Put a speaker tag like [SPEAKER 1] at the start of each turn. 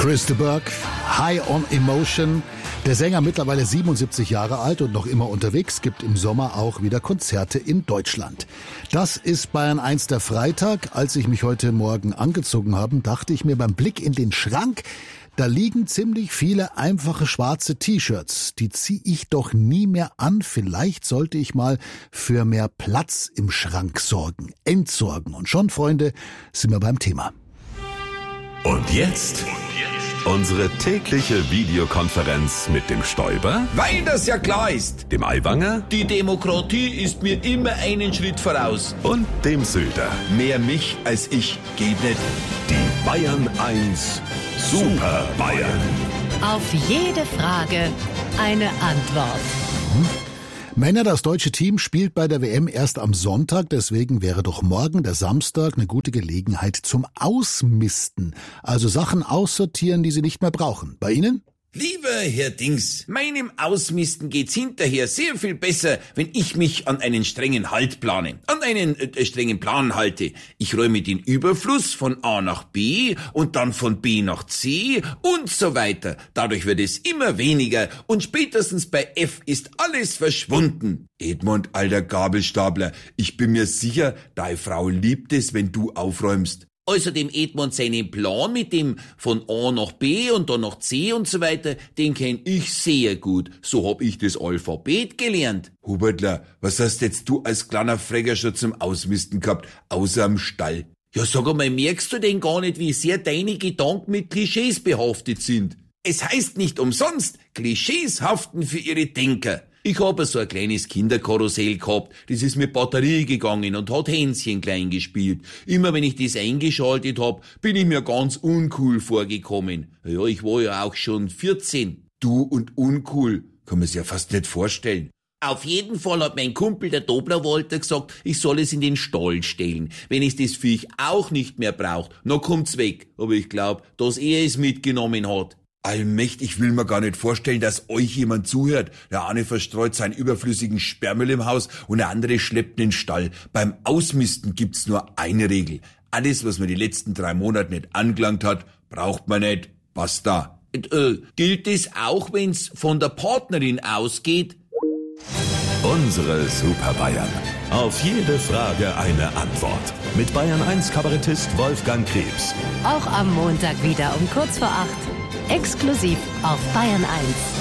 [SPEAKER 1] Chris de Burgh, High on Emotion. Der Sänger, mittlerweile 77 Jahre alt und noch immer unterwegs, gibt im Sommer auch wieder Konzerte in Deutschland. Das ist Bayern 1 der Freitag. Als ich mich heute Morgen angezogen habe, dachte ich mir beim Blick in den Schrank, da liegen ziemlich viele einfache schwarze T-Shirts. Die ziehe ich doch nie mehr an. Vielleicht sollte ich mal für mehr Platz im Schrank sorgen, entsorgen. Und schon, Freunde, sind wir beim Thema.
[SPEAKER 2] Und jetzt unsere tägliche Videokonferenz mit dem Stoiber,
[SPEAKER 3] weil das ja klar ist.
[SPEAKER 2] dem Aiwanger
[SPEAKER 3] Die Demokratie ist mir immer einen Schritt voraus.
[SPEAKER 2] und dem Söder.
[SPEAKER 3] Mehr mich als ich geht nicht.
[SPEAKER 2] Die Bayern 1 Super Bayern.
[SPEAKER 4] Auf jede Frage eine Antwort.
[SPEAKER 1] Männer, das deutsche Team spielt bei der WM erst am Sonntag, deswegen wäre doch morgen, der Samstag, eine gute Gelegenheit zum Ausmisten. Also Sachen aussortieren, die sie nicht mehr brauchen. Bei Ihnen?
[SPEAKER 3] Lieber Herr Dings, meinem Ausmisten geht's hinterher sehr viel besser, wenn ich mich an einen strengen strengen Plan halte. Ich räume den Überfluss von A nach B und dann von B nach C und so weiter. Dadurch wird es immer weniger und spätestens bei F ist alles verschwunden. Edmund, alter Gabelstapler, ich bin mir sicher, deine Frau liebt es, wenn du aufräumst. Außerdem Edmund seinen Plan mit dem von A nach B und dann nach C und so weiter, den kenn ich sehr gut. So hab ich das Alphabet gelernt. Hubertler, was hast jetzt du als kleiner Frecker schon zum Ausmisten gehabt, außer am Stall? Ja, sag einmal, merkst du denn gar nicht, wie sehr deine Gedanken mit Klischees behaftet sind? Es heißt nicht umsonst, Klischees haften für ihre Denker. Ich habe so ein kleines Kinderkarussell gehabt, das ist mit Batterie gegangen und hat Hänschen klein gespielt. Immer wenn ich das eingeschaltet hab, bin ich mir ganz uncool vorgekommen. Ja, ich war ja auch schon 14. Du und uncool, kann man sich ja fast nicht vorstellen. Auf jeden Fall hat mein Kumpel, der Dobler-Walter, gesagt, ich soll es in den Stall stellen. Wenn es das Viech auch nicht mehr braucht, dann kommt's weg. Aber ich glaub, dass er es mitgenommen hat. Allmächtig, ich will mir gar nicht vorstellen, dass euch jemand zuhört. Der eine verstreut seinen überflüssigen Sperrmüll im Haus und der andere schleppt den Stall. Beim Ausmisten gibt's nur eine Regel. Alles, was man die letzten 3 Monate nicht angelangt hat, braucht man nicht. Basta. Gilt es auch, wenn's von der Partnerin ausgeht?
[SPEAKER 2] Unsere Super Bayern. Auf jede Frage eine Antwort. Mit Bayern 1 Kabarettist Wolfgang Krebs.
[SPEAKER 4] Auch am Montag wieder um kurz vor 8. Exklusiv auf Bayern 1.